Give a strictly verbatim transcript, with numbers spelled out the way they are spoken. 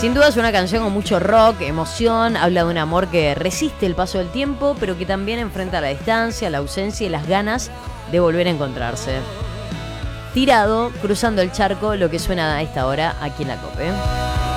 Sin duda es una canción con mucho rock, emoción, habla de un amor que resiste el paso del tiempo, pero que también enfrenta la distancia, la ausencia y las ganas de volver a encontrarse. Tirado, cruzando el charco, lo que suena a esta hora aquí en la COPE.